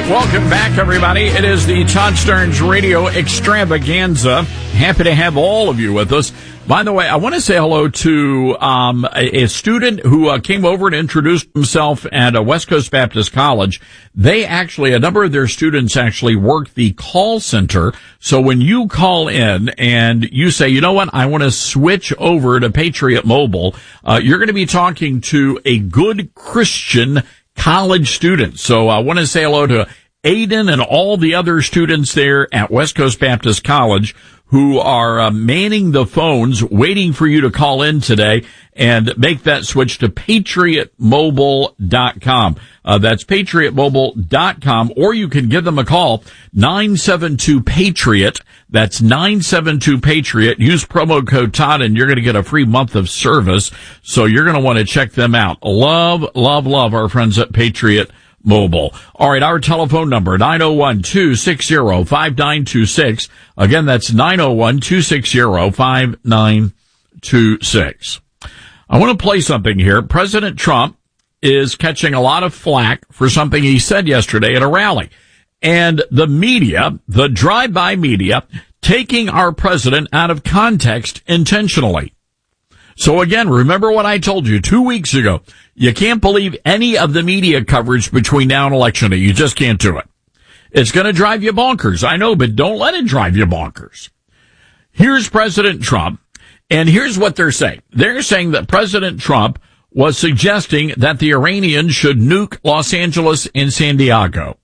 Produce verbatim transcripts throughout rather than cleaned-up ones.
right, welcome back, everybody. It is the Todd Starnes Radio Extravaganza. Happy to have all of you with us. By the way, I want to say hello to um, a, a student who uh, came over and introduced himself at uh, West Coast Baptist College. They actually, a number of their students actually work the call center. So when you call in and you say, you know what, I want to switch over to Patriot Mobile, uh, you're going to be talking to a good Christian college student. So I want to say hello to Aiden and all the other students there at West Coast Baptist College who are uh, manning the phones, waiting for you to call in today and make that switch to patriot mobile dot com. Uh, that's patriot mobile dot com, or you can give them a call, nine seven two PATRIOT. That's nine seven two PATRIOT. Use promo code Todd and you're going to get a free month of service. So you're going to want to check them out. Love, love, love our friends at Patriot Mobile. All right, our telephone number, nine oh one, two six zero, five nine two six. Again, that's nine oh one, two six zero, five nine two six. I want to play something here. President Trump is catching a lot of flack for something he said yesterday at a rally. And the media, the drive-by media, taking our president out of context intentionally. So again, remember what I told you two weeks ago. You can't believe any of the media coverage between now and election day. You just can't do it. It's going to drive you bonkers. I know, but don't let it drive you bonkers. Here's President Trump, and here's what they're saying. They're saying that President Trump was suggesting that the Iranians should nuke Los Angeles and San Diego.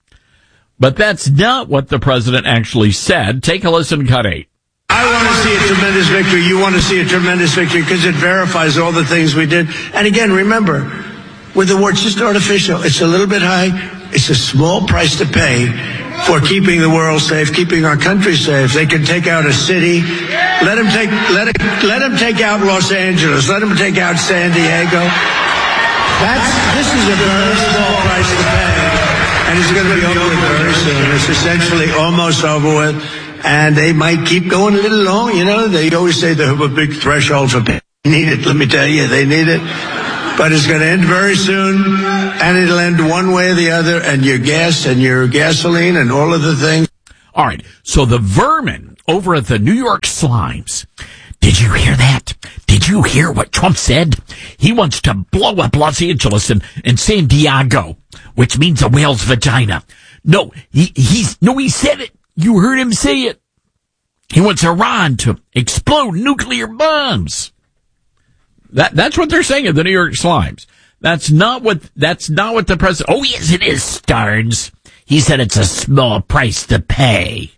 But that's not what the president actually said. Take a listen, cut eight. I want to see a tremendous victory. You want to see a tremendous victory because it verifies all the things we did. And again, remember, with the war, it's just artificial. It's a little bit high. It's a small price to pay for keeping the world safe, keeping our country safe. They can take out a city. Let them take, let it, let them take out Los Angeles. Let them take out San Diego. That's, this is a very small price to pay. And it's going to be over with very soon. It's essentially almost over with. And they might keep going a little long, you know. They always say they have a big threshold for pain. They need it, let me tell you, they need it. But it's going to end very soon, and it'll end one way or the other, and your gas and your gasoline and all of the things. All right, so the vermin over at the New York Slimes. Did you hear that? Did you hear what Trump said? He wants to blow up Los Angeles and, and San Diego, which means a whale's vagina. No, he, he's, no, he said it. You heard him say it. He wants Iran to explode nuclear bombs. That, that's what they're saying at the New York Slimes. That's not what, that's not what the president, oh yes it is, Starnes. He said it's a small price to pay.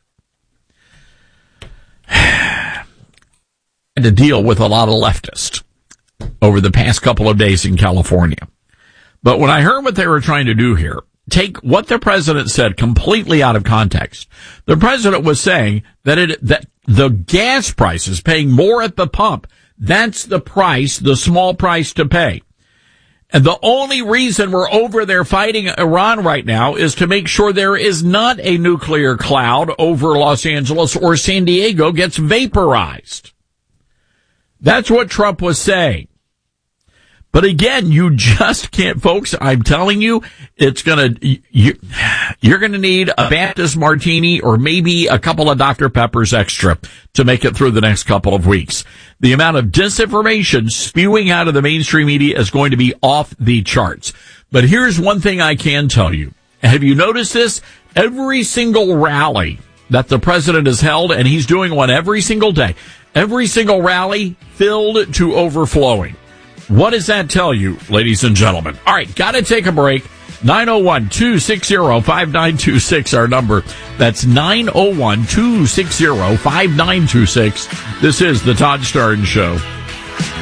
Had to deal with a lot of leftists over the past couple of days in California. But when I heard what they were trying to do here, take what the president said completely out of context. The president was saying that it, that the gas prices, paying more at the pump, that's the price, the small price to pay. And the only reason we're over there fighting Iran right now is to make sure there is not a nuclear cloud over Los Angeles or San Diego gets vaporized. That's what Trump was saying. But again, you just can't, folks, I'm telling you, it's gonna, you, you're gonna need a Baptist martini or maybe a couple of Doctor Peppers extra to make it through the next couple of weeks. The amount of disinformation spewing out of the mainstream media is going to be off the charts. But here's one thing I can tell you. Have you noticed this? Every single rally that the president has held, and he's doing one every single day, every single rally filled to overflowing. What does that tell you, ladies and gentlemen? All right, got to take a break. nine oh one, two six zero, five nine two six, our number. That's nine oh one, two six zero, five nine two six. This is the Todd Starnes Show.